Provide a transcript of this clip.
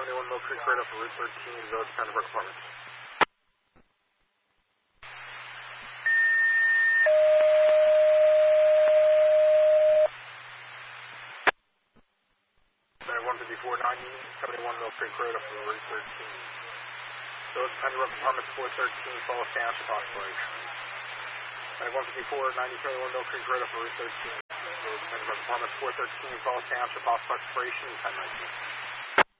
71 Mill Creek Radar for Route 13, Village Pembroke Apartments. 15490, 71 Mill Creek Radar for Route 13. Village Pembroke Apartments 413, Falls Township Operation. 15490, 71 Mill Creek Radar for Route 13. Village Pembroke Apartments 413, Falls Township Operation, 1019.